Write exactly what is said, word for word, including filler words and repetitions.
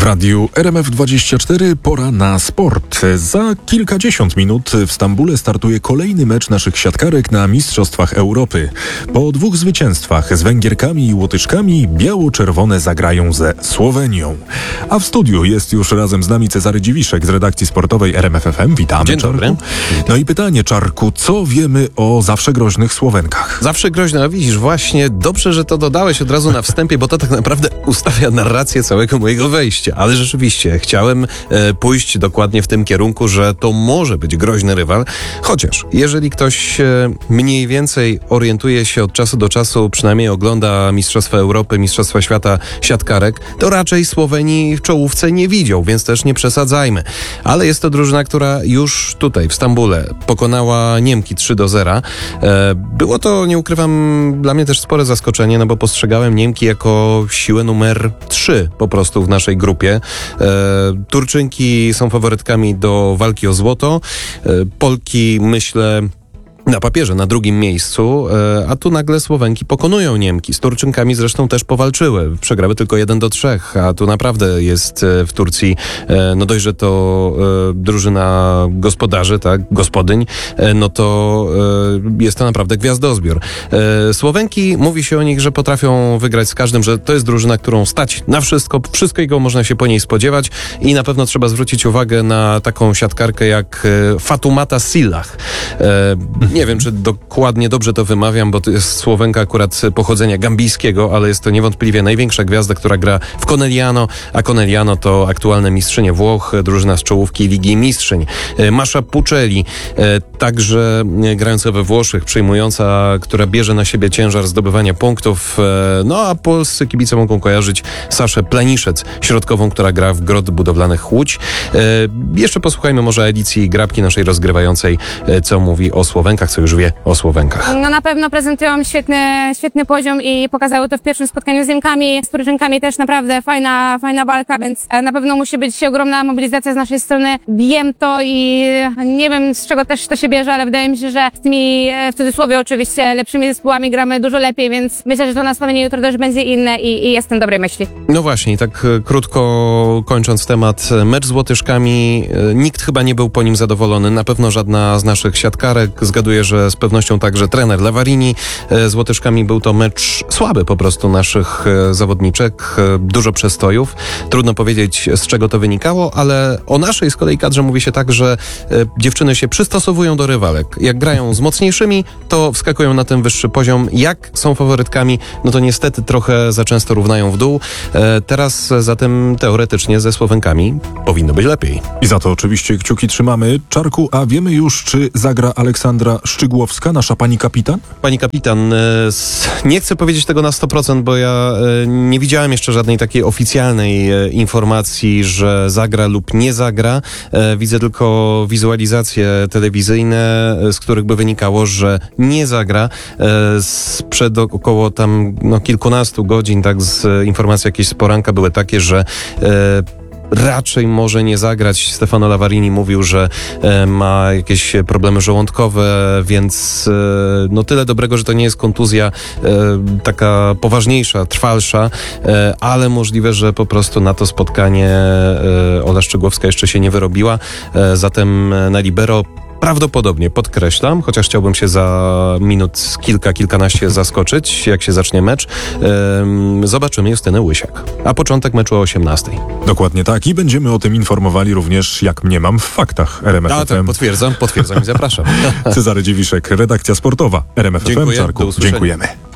W radiu R M F dwadzieścia cztery pora na sport. Za kilkadziesiąt minut w Stambule startuje kolejny mecz naszych siatkarek na Mistrzostwach Europy. Po dwóch zwycięstwach z Węgierkami i Łotyczkami biało-czerwone zagrają ze Słowenią. A w studiu jest już razem z nami Cezary Dziwiszek z redakcji sportowej R M F F M. Witamy, Dzień Czarku. dobry. No i pytanie, Czarku, co wiemy o zawsze groźnych Słowenkach? Zawsze groźne, a widzisz, właśnie dobrze, że to dodałeś od razu na wstępie, bo to tak naprawdę ustawia narrację całego mojego wejścia. Ale rzeczywiście chciałem e, pójść dokładnie w tym kierunku, że to może być groźny rywal, chociaż jeżeli ktoś e, mniej więcej orientuje się od czasu do czasu, przynajmniej ogląda Mistrzostwa Europy, Mistrzostwa Świata siatkarek, to raczej Słowenii w czołówce nie widział, więc też nie przesadzajmy. Ale jest to drużyna, która już tutaj w Stambule pokonała Niemki trzy do zera. E, było to, nie ukrywam, dla mnie też spore zaskoczenie, no bo postrzegałem Niemki jako siłę numer trzy po prostu w naszej grupie. E, Turczynki są faworytkami do walki o złoto. E, Polki, myślę, na papierze na drugim miejscu, a tu nagle Słowenki pokonują Niemki. Z Turczynkami zresztą też powalczyły. Przegrały tylko jeden do trzech, a tu naprawdę jest w Turcji, no dość, że to drużyna gospodarzy, tak, gospodyń, no to jest to naprawdę gwiazdozbiór. Słowenki, mówi się o nich, że potrafią wygrać z każdym, że to jest drużyna, którą stać na wszystko, wszystkiego można się po niej spodziewać i na pewno trzeba zwrócić uwagę na taką siatkarkę jak Fatoumata Sillach. Nie wiem, czy dokładnie dobrze to wymawiam, bo to jest Słowenka akurat pochodzenia gambijskiego, ale jest to niewątpliwie największa gwiazda, która gra w Conegliano, a Conegliano to aktualne mistrzynie Włoch, drużyna z czołówki Ligi Mistrzyń. Masza Puccelli, także grająca we Włoszech, przyjmująca, która bierze na siebie ciężar zdobywania punktów. No a polscy kibice mogą kojarzyć Saszę Planiszec, środkową, która gra w Grot Budowlanych Łódź. Jeszcze posłuchajmy może Alicji Grabki, naszej rozgrywającej, co mówi o Słowenkach, co już wie o Słowenkach. No na pewno prezentują świetny, świetny poziom i pokazały to w pierwszym spotkaniu z Niemkami. Z Turczynkami też naprawdę fajna, fajna walka, więc na pewno musi być ogromna mobilizacja z naszej strony. Wiem to i nie wiem, z czego też to się bierze, ale wydaje mi się, że z tymi, w cudzysłowie oczywiście, lepszymi zespołami gramy dużo lepiej, więc myślę, że to nastawienie jutro też będzie inne i, i jestem dobrej myśli. No właśnie, tak krótko kończąc temat, mecz z Łotyszkami, nikt chyba nie był po nim zadowolony, na pewno żadna z naszych siatkarek. Zgaduję, że z pewnością także trener Lavarini. Z Łotyszkami był to mecz słaby po prostu naszych zawodniczek. Dużo przestojów. Trudno powiedzieć, z czego to wynikało, ale o naszej z kolei kadrze mówi się tak, że dziewczyny się przystosowują do rywalek. Jak grają z mocniejszymi, to wskakują na ten wyższy poziom. Jak są faworytkami, no to niestety trochę za często równają w dół. Teraz zatem teoretycznie ze Słowenkami powinno być lepiej. I za to oczywiście kciuki trzymamy. Czarku, a wiemy już, czy zagra Aleksandra Szczygłowska, nasza pani kapitan? Pani kapitan, nie chcę powiedzieć tego na sto procent, bo ja nie widziałem jeszcze żadnej takiej oficjalnej informacji, że zagra lub nie zagra. Widzę tylko wizualizacje telewizyjne, z których by wynikało, że nie zagra. Sprzed około tam no, kilkunastu godzin, tak, z informacji jakieś z poranka były takie, że raczej może nie zagrać. Stefano Lavarini mówił, że e, ma jakieś problemy żołądkowe, więc e, no tyle dobrego, że to nie jest kontuzja e, taka poważniejsza, trwalsza, e, ale możliwe, że po prostu na to spotkanie e, Ola Szczygłowska jeszcze się nie wyrobiła. E, zatem na libero prawdopodobnie, podkreślam, chociaż chciałbym się za minut kilka, kilkanaście zaskoczyć, jak się zacznie mecz. Ehm, zobaczymy Justynę Łysiak. A początek meczu o osiemnastej. Dokładnie tak i będziemy o tym informowali również, jak mniemam, w faktach R M F F M. A tak, potwierdzam, potwierdzam i zapraszam. Cezary Dziwiszek, redakcja sportowa R M F F M. Dziękuję, Czarku, dziękujemy.